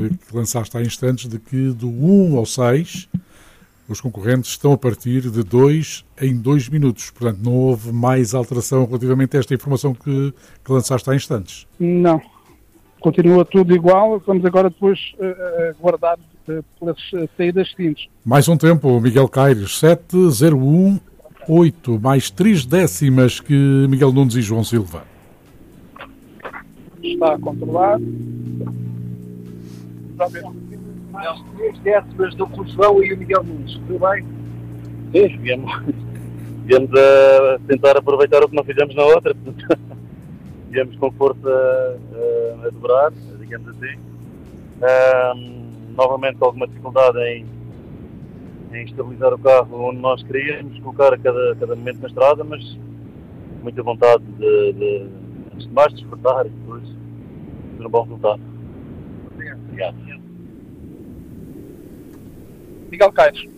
que lançaste há instantes de que do 1 ao 6 os concorrentes estão a partir de 2 em 2 minutos. Portanto, não houve mais alteração relativamente a esta informação que lançaste há instantes. Não. Continua tudo igual. Vamos agora depois aguardar pelas saídas seguintes. Mais um tempo, Miguel Caires, 7:01:8, mais 3 décimas que Miguel Nunes e João Silva. Está a controlar. 3 décimas do João e o Miguel Nunes. Tudo bem? Sim, viemos a tentar aproveitar o que não fizemos na outra. Viemos com força a dobrar, digamos assim. Novamente alguma dificuldade em estabilizar o carro onde nós queríamos colocar a cada momento na estrada, mas muita vontade de antes de mais despertar e depois ter um bom resultado. Obrigado. Miguel Caires.